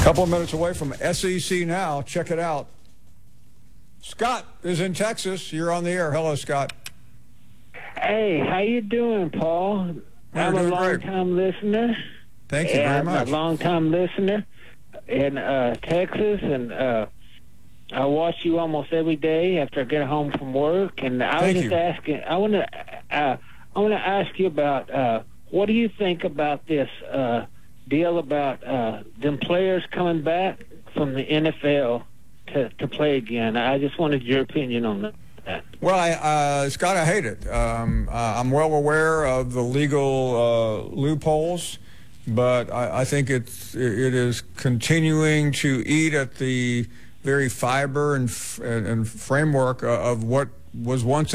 Couple of minutes away from SEC Now. Check it out. Scott is in Texas. You're on the air. Hello, Scott. Hey, how you doing, Paul? I'm a long-time listener. Thank you very much. I'm a long-time listener in Texas, and I watch you almost every day after I get home from work. And I was just asking. I want to ask you about what do you think about this deal about them players coming back from the NFL to play again? I just wanted your opinion on that. Well, Scott, I hate it. I'm well aware of the legal loopholes, but I think it is continuing to eat at the very fiber and framework of what was once